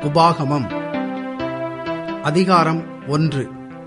உபாகமம் அதிகாரம் 1.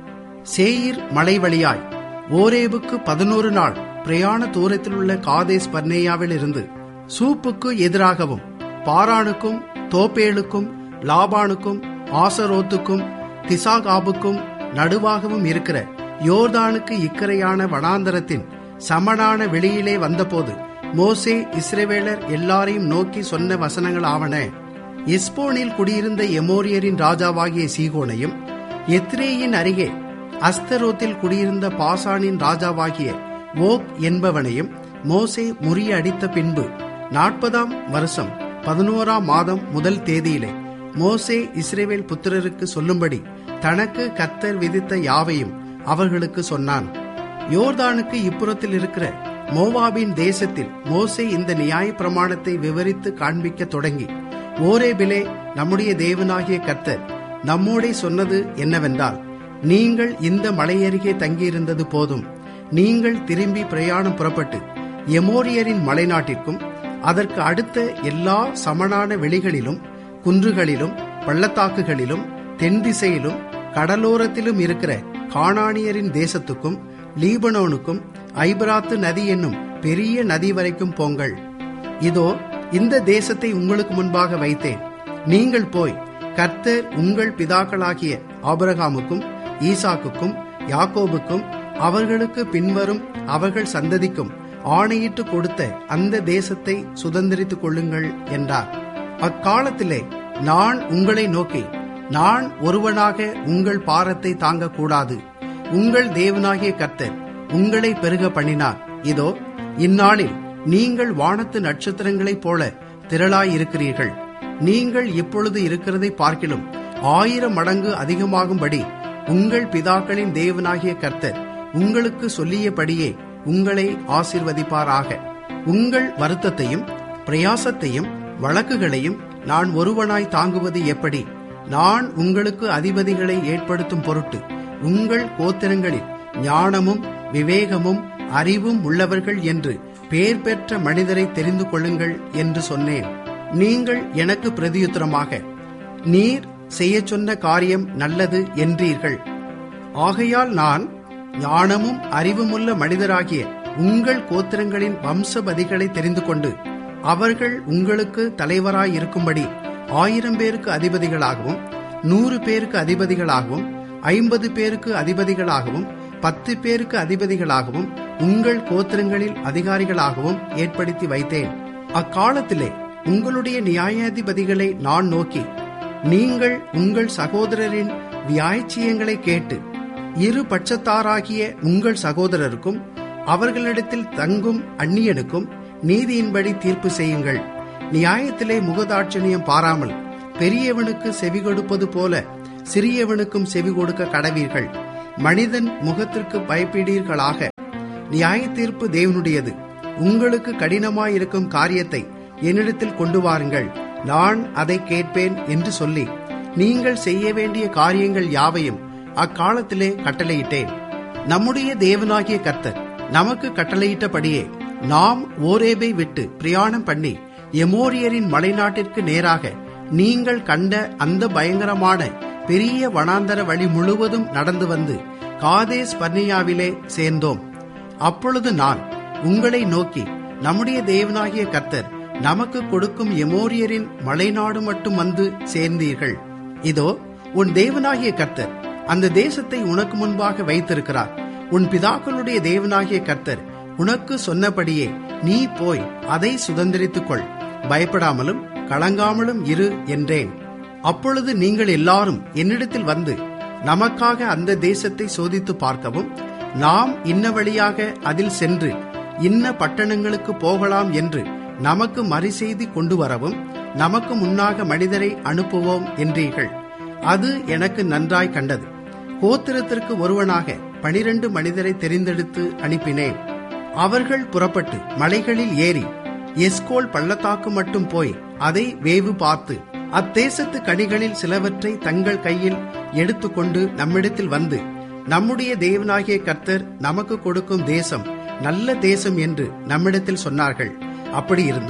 சேயீர் மலை வழியாய் ஓரேபுக்கு 11 நாள் பிரயாண தூரத்தில் உள்ள காதேஸ் பர்னேயாவில் இருந்து சூப்புக்கு எதிராகவும் பாரானுக்கும் தோப்பேலுக்கும் லாபானுக்கும் ஆசரோத்துக்கும் திசாகாபுக்கும் நடுவாகவும் இருக்கிற யோர்தானுக்கு இக்கரையான வனாந்தரத்தின் சமனான வெளியிலே வந்தபோது மோசே இஸ்ரவேலர் எல்லாரையும் நோக்கி சொன்ன வசனங்கள் ஆவன. எஸ்போனில் குடியிருந்த எமோரியரின் ராஜாவாகிய சீகோனையும், எத்ரேயின் அருகே அஸ்தரோத்தில் குடியிருந்த பாசானின் ராஜாவாகிய ஓக் என்பவனையும் மோசே முறியடித்த பின்பு 40ஆம் வருஷம் 11ஆம் மாதம் முதல் தேதியிலே மோசே இஸ்ரவேல் புத்திரருக்கு சொல்லும்படி தனக்கு கர்த்தர் விதித்த யாவையும் அவர்களுக்கு சொன்னான். யோர்தானுக்கு இப்புறத்தில் இருக்கிற மோவாபின் தேசத்தில் மோசே இந்த நியாய பிரமாணத்தை விவரித்து காண்பிக்க தொடங்கி, ஓரேபிலே நம்முடைய தேவனாகிய கர்த்தர் நம்மோடே சொன்னது என்னவென்றால், நீங்கள் இந்த மலையருகே தங்கியிருந்தது போதும். நீங்கள் திரும்பி பிரயாணம் புறப்பட்டு எமோரியரின் மலைநாட்டிற்கும் அதற்கு அடுத்த எல்லா சமனான வெளிகளிலும் குன்றுகளிலும் பள்ளத்தாக்குகளிலும் தென் திசையிலும் கடலோரத்திலும் இருக்கிற கானானியரின் தேசத்துக்கும் லீபனோனுக்கும் ஐபிராத்து நதி என்னும் பெரிய நதி வரைக்கும் போங்கள். இதோ இந்த தேசத்தை உங்களுக்கு முன்பாக வைத்தேன். நீங்கள் போய் கர்த்தர் உங்கள் பிதாக்களாகிய ஆபிரகாமுக்கும் ஈசாக்குக்கும் யாக்கோபுக்கும் அவர்களுக்கு பின்வரும் அவர்கள் சந்ததிக்கும் ஆணையிட்டு கொடுத்த அந்த தேசத்தை சுதந்திரித்துக் கொள்ளுங்கள் என்றார். அக்காலத்திலே நான் உங்களை நோக்கி, நான் ஒருவனாக உங்கள் பாரத்தை தாங்கக்கூடாது. உங்கள் தேவனாகிய கர்த்தர் உங்களை பெருக பண்ணினார். இதோ இந்நாளில் நீங்கள் வானத்து நட்சத்திரங்களைப் போல திரளாயிருக்கிறீர்கள். நீங்கள் இப்பொழுது இருக்கிறதை பார்க்கிலும் 1000 மடங்கு அதிகமாகும்படி உங்கள் பிதாக்களின் தேவனாகிய கர்த்தர் உங்களுக்கு சொல்லியபடியே உங்களை ஆசீர்வதிப்பாராக. உங்கள் வருத்தத்தையும் பிரயாசத்தையும் வழக்குகளையும் நான் ஒருவனாய் தாங்குவது எப்படி? நான் உங்களுக்கு அதிபதிகளை ஏற்படுத்தும் பொருட்டு உங்கள் கோத்திரங்களில் ஞானமும் விவேகமும் அறிவும் உள்ளவர்கள் என்று பேர் பெற்ற மனிதரை தெரிந்து கொள்ளுங்கள் என்று சொன்னேன். நீங்கள் எனக்கு பிரதியுத்தரமாக, நீர் செய்ய சொன்ன காரியம் நல்லது என்றீர்கள். ஆகையால் நான் ஞானமும் அறிவுமுள்ள மனிதராகிய உங்கள் கோத்திரங்களின் வம்சபதிகளை தெரிந்து கொண்டு அவர்கள் உங்களுக்கு தலைவராயிருக்கும்படி 1000 பேருக்கு அதிபதிகளாகவும் 100 பேருக்கு அதிபதிகளாகவும் 50 பேருக்கு அதிபதிகளாகவும் 10 பேருக்கு அதிபதிகளாகவும் உங்கள் கோத்திரங்களில் அதிகாரிகளாகவும் ஏற்படுத்தி வைத்தேன். அக்காலத்திலே உங்களுடைய நியாயாதிபதிகளை நான் நோக்கி, நீங்கள் உங்கள் சகோதரரின் வியாய்ச்சியங்களை கேட்டு இரு பட்சத்தாராகிய உங்கள் சகோதரருக்கும் அவர்களிடத்தில் தங்கும் அந்நியனுக்கும் நீதியின்படி தீர்ப்பு செய்யுங்கள். நியாயத்திலே முகதாட்சணியம் பாராமல் பெரியவனுக்கு செவி கொடுப்பது போல சிறியவனுக்கும் செவி கொடுக்க கடவீர்கள். மனிதன் முகத்திற்கு பயப்பீடீர்களாக. நியாய தீர்ப்பு தேவனுடையது. உங்களுக்கு கடினமாயிருக்கும் காரியத்தை என்னிடத்தில் கொண்டு வாருங்கள், நான் அதை கேட்பேன் என்று சொல்லி நீங்கள் செய்ய வேண்டிய காரியங்கள் யாவையும் அக்காலத்திலே கட்டளையிட்டேன். நம்முடைய தேவனாகிய கர்த்தர் நமக்கு கட்டளையிட்டபடியே நாம் ஓரேபை விட்டு பிரயாணம் பண்ணி எமோரியரின் மலைநாட்டிற்கு நேராக நீங்கள் கண்ட அந்த பயங்கரமான பெரிய வனாந்தர வழி முழுவதும் நடந்து வந்து காதேஸ் பர்னேயாவிலே சேர்ந்தோம். அப்பொழுது நான் உங்களை நோக்கி, நம்முடைய தேவனாகிய கர்த்தர் நமக்கு கொடுக்கும் எமோரியரின் மலைநாடு மட்டும் வந்து சேர்ந்தீர்கள். இதோ உன் தேவனாகிய கர்த்தர் அந்த தேசத்தை உனக்கு முன்பாக வைத்திருக்கிறார். உன் பிதாக்களுடைய தேவனாகிய கர்த்தர் உனக்கு சொன்னபடியே நீ போய் அதை சுதந்திரித்துக் கொள். பயப்படாமலும் கலங்காமலும் இரு என்றேன். அப்பொழுது நீங்கள் எல்லாரும் என்னிடத்தில் வந்து நமக்காக அந்த தேசத்தை சோதித்து பார்க்கவும், நாம் இன்ன வழியாக அதில் சென்று இன்ன பட்டணங்களுக்கு போகலாம் என்று நமக்கு மறுசெய்தி கொண்டு வரவும் நமக்கு முன்னாக மனிதரை அனுப்புவோம் என்றீர்கள். அது எனக்கு நன்றாய் கண்டது. கோத்திரத்திற்கு ஒருவனாக 12 மனிதரை தெரிந்தெடுத்து அனுப்பினேன். அவர்கள் புறப்பட்டு மலைகளில் ஏறி எஸ்கோல் பள்ளத்தாக்கு மட்டும் போய் அதை வேவு பார்த்து அத்தேசத்து கனிகளில் சிலவற்றை தங்கள் கையில் எடுத்துக்கொண்டு நம்மிடத்தில் வந்து, நம்முடைய தேவனாகிய கர்த்தர் நமக்கு கொடுக்கும் தேசம் நல்ல தேசம் என்று நம்மிடத்தில் சொன்னார்கள். அப்படி இருந்தும்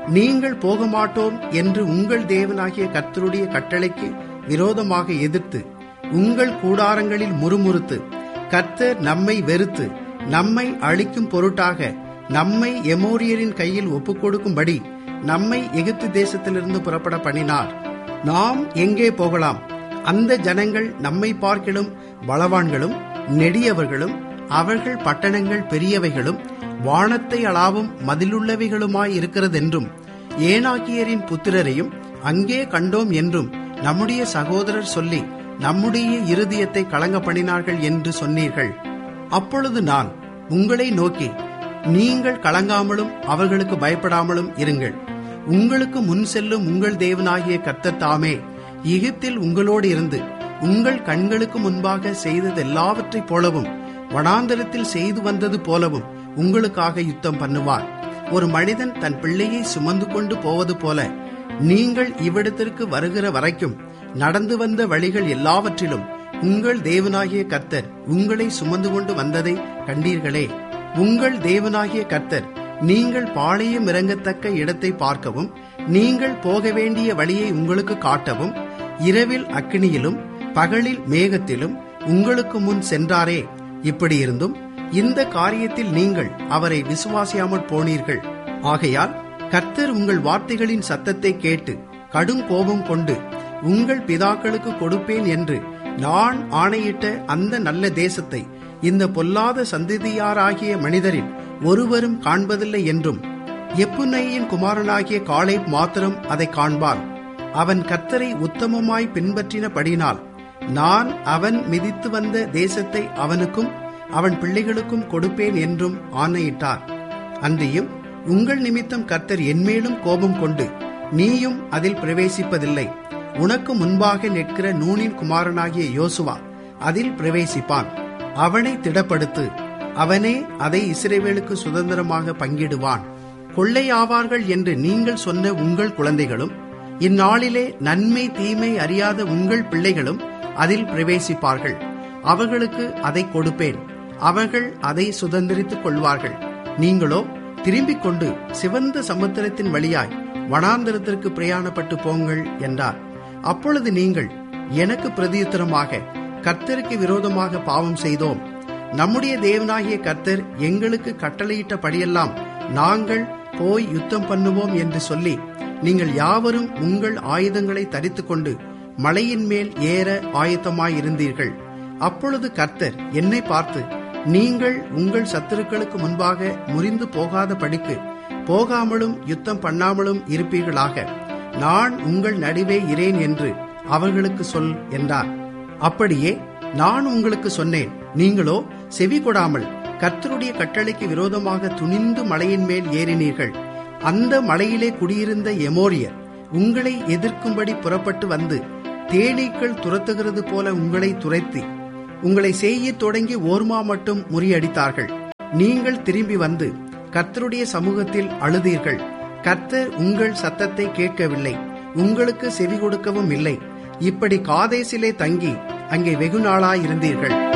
நீங்கள் போக மாட்டோம் என்று உங்கள் தேவனாகிய கர்த்தருடைய கட்டளைக்கு விரோதமாக எதிர்த்து உங்கள் கூடாரங்களில் முறுமுறுத்து கர்த்தர் நம்மை வெறுத்து நம்மை அழிக்கும் பொருட்டாக நம்மை எமோரியரின் கையில் ஒப்புக்கொடுக்கும்படி நம்மை எகிப்து தேசத்திலிருந்து புறப்பட பண்ணினார். நாம் எங்கே போகலாம்? அந்த ஜனங்கள் நம்மை பார்க்கிலும் பலவான்களும் நெடியவர்களும் அவர்கள் பட்டணங்கள் பெரியவைகளும் வானத்தை அளாவும் மதிலுள்ளவைகளுமாய் இருக்கிறதென்றும் ஏனாக்கியரின் புத்திரரையும் அங்கே கண்டோம் என்றும் நம்முடைய சகோதரர் சொல்லி நம்முடைய இருதயத்தை கலங்க பண்ணினார்கள் என்று சொன்னீர்கள். அப்பொழுது நான் உங்களை நோக்கி, நீங்கள் கலங்காமலும் அவர்களுக்கு பயப்படாமலும் இருங்கள். உங்களுக்கு முன் செல்லும் உங்கள் தேவனாகிய கர்த்தர் தாமே எகிப்தில் உங்களோடு இருந்து உங்கள் கண்களுக்கு முன்பாக செய்ததெல்லாவற்றைப் போலவும் வனாந்தரத்தில் செய்து வந்தது போலவும் உங்களுக்காக யுத்தம் பண்ணுவார். ஒரு மனிதன் தன் பிள்ளையை சுமந்து கொண்டு போவது போல நீங்கள் இவ்விடத்திற்கு வருகிற வரைக்கும் நடந்து வந்த வழிகள் எல்லாவற்றிலும் உங்கள் தேவனாகிய கர்த்தர் உங்களை சுமந்து கொண்டு வந்ததை கண்டீர்களே. உங்கள் தேவனாகிய கர்த்தர் நீங்கள் பாளையம் இறங்கத்தக்க இடத்தை பார்க்கவும் நீங்கள் போக வேண்டிய வழியை உங்களுக்கு காட்டவும் இரவில் அக்கினியிலும் பகலில் மேகத்திலும் உங்களுக்கு முன் சென்றாரே. இப்படி இருந்தும் இந்த காரியத்தில் நீங்கள் அவரை விசுவாசியாமல் போனீர்கள். ஆகையால் கர்த்தர் உங்கள் வார்த்தைகளின் சத்தத்தை கேட்டு கடும் கோபம் கொண்டு உங்கள் பிதாக்களுக்கு கொடுப்பேன் என்று நான் ஆணையிட்ட அந்த நல்ல தேசத்தை இந்த பொல்லாத சந்ததியாராகிய மனிதரில் ஒருவரும் காண்பதில்லை என்றும் எப்புன்னையின் குமாரனாகிய காலேப் மாத்திரம் அதை காண்பான். அவன் கர்த்தரை உத்தமமாய் பின்பற்றினபடினால் நான் அவன் மிதித்து வந்த தேசத்தை அவனுக்கும் அவன் பிள்ளைகளுக்கும் கொடுப்பேன் என்றும் ஆணையிட்டார். அன்றியும் உங்கள் நிமித்தம் கர்த்தர் என்மேலும் கோபம் கொண்டு நீயும் அதில் பிரவேசிப்பதில்லை. உனக்கு முன்பாக நிற்கிற நூனின் குமாரனாகிய யோசுவா அதில் பிரவேசிப்பான். அவனை திடப்படுத்து, அவனே அதை இஸ்ரவேலுக்கு சுதந்திரமாக பங்கிடுவான். கொள்ளையாவார்கள் என்று நீங்கள் சொன்ன உங்கள் குழந்தைகளும் இந்நாளிலே நன்மை தீமை அறியாத உங்கள் பிள்ளைகளும் அதில் பிரவேசிப்பார்கள். அவர்களுக்கு அதை கொடுப்பேன், அவர்கள் அதை சுதந்திரித்துக் கொள்வார்கள். நீங்களோ திரும்பிக் கொண்டு சிவந்த சமுத்திரத்தின் வழியாய் வனாந்தரத்திற்கு பிரயாணப்பட்டு போங்கள் என்றார். அப்பொழுது நீங்கள் எனக்கு பிரதியுத்தரமாக, கர்த்தருக்கு விரோதமாக பாவம் செய்தோம், நம்முடைய தேவனாகிய கர்த்தர் எங்களுக்கு கட்டளையிட்டபடியெல்லாம் நாங்கள் போய் யுத்தம் பண்ணுவோம் என்று சொல்லி நீங்கள் யாவரும் உங்கள் ஆயுதங்களை தரித்து கொண்டு மலையின் மேல் ஏற ஆயத்தமாயிருந்தீர்கள். அப்பொழுது கர்த்தர் என்னை பார்த்து, நீங்கள் உங்கள் சத்துருக்களுக்கு முன்பாக முறிந்து போகாத படிக்கு போகாமலும் யுத்தம் பண்ணாமலும் இருப்பீர்களாக. நான் உங்கள் நடுவே இரேன் என்று அவர்களுக்கு சொல் என்றார். அப்படியே நான் உங்களுக்கு சொன்னேன். நீங்களோ செவி கொடாமல் கர்த்தருடைய கட்டளைக்கு விரோதமாக துணிந்து மலையின் மேல் ஏறினீர்கள். அந்த மலையிலே குடியிருந்த எமோரியர் உங்களை எதிர்க்கும்படி புறப்பட்டு வந்து தேனீக்கள் துரத்துகிறது போல உங்களை துரைத்தி உங்களை செய்ய தொடங்கி ஓர்மா மட்டும் முறியடித்தார்கள். நீங்கள் திரும்பி வந்து கர்த்தருடைய சமூகத்தில் அழுதீர்கள். கர்த்தர் உங்கள் சத்தத்தை கேட்கவில்லை, உங்களுக்கு செவி கொடுக்கவும் இல்லை. இப்படி காதேசிலே தங்கி அங்கே வெகு நாளாயிருந்தீர்கள்.